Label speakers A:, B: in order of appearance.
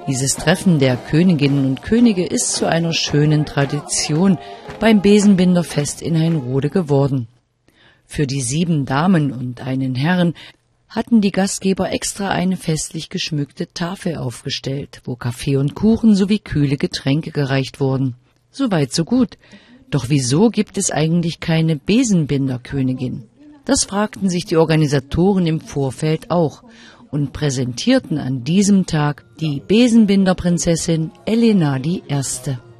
A: Dieses Treffen der Königinnen und Könige ist zu einer schönen Tradition beim Besenbinderfest in Hainrode geworden. Für die 7 Damen und einen Herrn hatten die Gastgeber extra eine festlich geschmückte Tafel aufgestellt, wo Kaffee und Kuchen sowie kühle Getränke gereicht wurden. Soweit so gut. Doch wieso gibt es eigentlich keine Besenbinderkönigin? Das fragten sich die Organisatoren im Vorfeld auch und präsentierten an diesem Tag die Besenbinderprinzessin Elena I.